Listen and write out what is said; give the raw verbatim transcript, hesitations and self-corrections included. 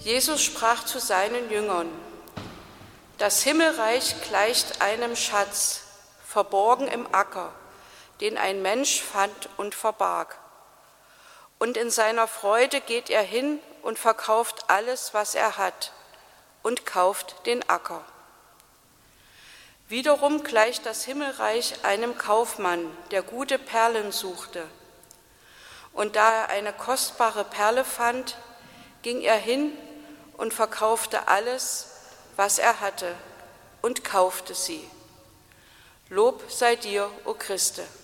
Jesus sprach zu seinen Jüngern: Das Himmelreich gleicht einem Schatz, verborgen im Acker, den ein Mensch fand und verbarg. Und in seiner Freude geht er hin und verkauft alles, was er hat, und kauft den Acker. Wiederum gleicht das Himmelreich einem Kaufmann, der gute Perlen suchte. Und da er eine kostbare Perle fand, ging er hin und verkaufte alles, was er hatte, und kaufte sie. Lob sei dir, o Christe.